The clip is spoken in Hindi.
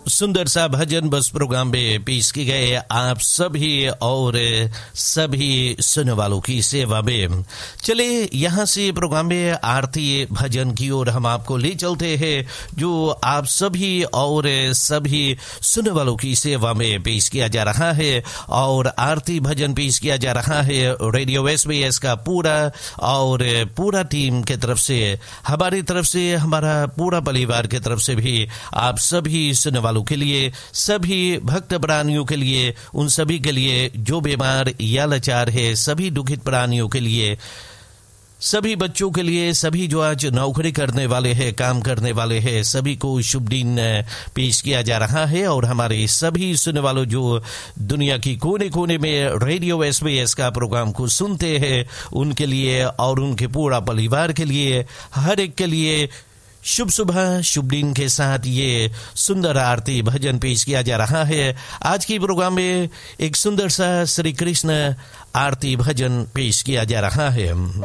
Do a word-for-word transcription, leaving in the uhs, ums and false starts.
सुंदर सा भजन बस प्रोग्राम में पेश की गए आप सभी और सभी सुनने वालों की सेवा में। चले यहाँ से प्रोग्राम में आरती भजन की ओर हम आपको ले चलते हैं, जो आप सभी और सभी सुनने वालों की सेवा में पेश किया जा रहा है। और आरती भजन पेश किया जा रहा है रेडियो एसबीएस का पूरा और पूरा टीम की तरफ से, हमारी तरफ से, हमारा पूरा परिवार की तरफ से भी आप सभी सुनने वालों के लिए, सभी भक्त प्राणियों के लिए, उन सभी के लिए जो बीमार या लाचार है, सभी दुखित प्राणियों के लिए, सभी बच्चों के लिए, सभी जो आज नौकरी करने वाले हैं, काम करने वाले हैं, सभी को शुभ दिन पेश किया जा रहा है। और हमारे सभी सुनने वालों जो दुनिया की कोने कोने में रेडियो एसबीएस का प्रोग्राम को सुनते हैं, उनके लिए और उनके पूरा परिवार के लिए, हर एक के लिए शुभ सुबह, शुभ दिन के साथ ये सुंदर आरती भजन पेश किया जा रहा है। आज की प्रोग्राम में एक सुंदर सा श्री कृष्ण आरती भजन पेश किया जा रहा है।